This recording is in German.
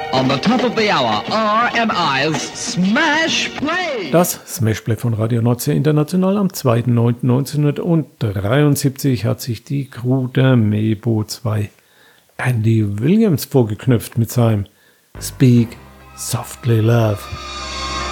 On the top of the hour, RMI's Smash Play. Das Smash Play von Radio Nordsee International am 2.9.1973 hat sich die Crew der Mebo 2 Andy Williams vorgeknüpft mit seinem Speak Softly Love.